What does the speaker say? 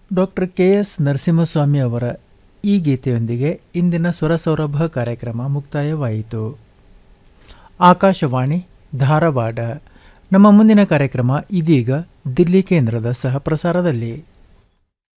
Doctor KS. Narasimhaswamy ಅವರ ಈ ಗೀತೆಯೊಂದಿಗೆ ಇಂದಿನ ಸ್ವರಸೌರಭ ಕಾರ್ಯಕ್ರಮ ಮುಕ್ತಾಯವಾಯಿತು. ಆಕಾಶವಾಣಿ ಧಾರವಾಡ. ನಮ್ಮ ಮುಂದಿನ ಕಾರ್ಯಕ್ರಮ ಇದೀಗ ದಿಲ್ಲಿ ಕೇಂದ್ರದ ಸಹ ಪ್ರಸಾರದಲ್ಲಿ.